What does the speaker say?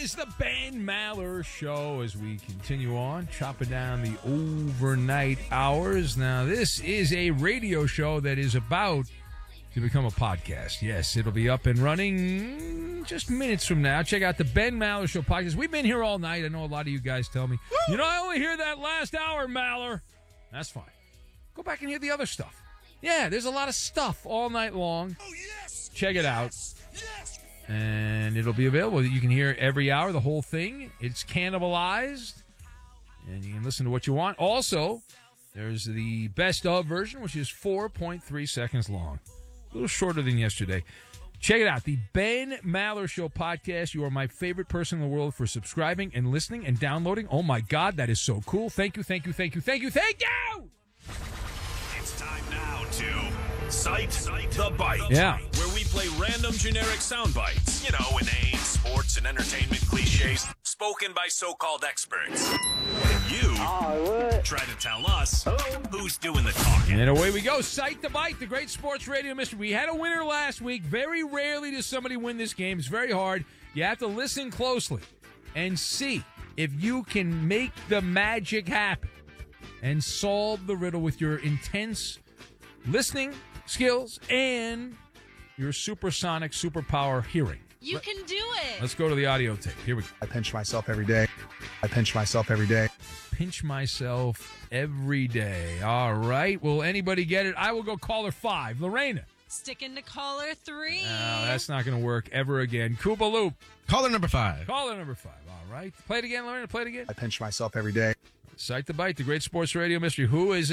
is the Ben Maller Show as we continue on, chopping down the overnight hours. Now, this is a radio show that is about to become a podcast. Yes, it'll be up and running just minutes from now. Check out the Ben Maller Show podcast. We've been here all night. I know a lot of you guys tell me, I only hear that last hour, Maller. That's fine. Go back and hear the other stuff. Yeah, there's a lot of stuff all night long. Oh, yes! Check it out. Yes! And it'll be available. You can hear every hour, the whole thing. It's cannibalized. And you can listen to what you want. Also, there's the best of version, which is 4.3 seconds long. A little shorter than yesterday. Check it out. The Ben Maller Show podcast. You are my favorite person in the world for subscribing and listening and downloading. Oh, my God. That is so cool. Thank you, thank you, thank you, thank you, thank you! It's time now to Cite the Bite. Yeah. Where we play random generic sound bites. Inane, sports, and entertainment cliches spoken by so-called experts. And you try to tell us who's doing the talking. And away we go. Cite the Bite, the great sports radio mystery. We had a winner last week. Very rarely does somebody win this game. It's very hard. You have to listen closely and see if you can make the magic happen and solve the riddle with your intense listening skills and your supersonic superpower hearing. You can do it. Let's go to the audio tape. Here we go. I pinch myself every day. I pinch myself every day. Pinch myself every day. All right. Will anybody get it? I will go caller 5. Lorena. Sticking to caller 3. No, that's not going to work ever again. Koopa Loop. Caller number 5. Caller number 5. All right. Play it again, Lorena. Play it again. I pinch myself every day. Cite the Bite, the great sports radio mystery. Who is